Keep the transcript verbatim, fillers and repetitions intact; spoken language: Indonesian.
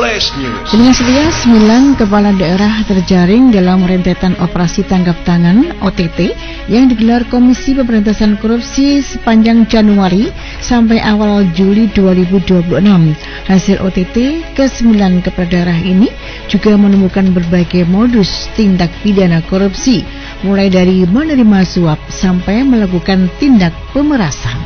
Flash News. Dengan setia sembilan kepala daerah terjaring dalam rentetan operasi tangkap tangan O T T yang digelar Komisi Pemberantasan Korupsi sepanjang Januari sampai awal Juli dua ribu dua puluh enam. Hasil O T T ke sembilan kepala daerah ini juga menemukan berbagai modus tindak pidana korupsi, mulai dari menerima suap sampai melakukan tindak pemerasan.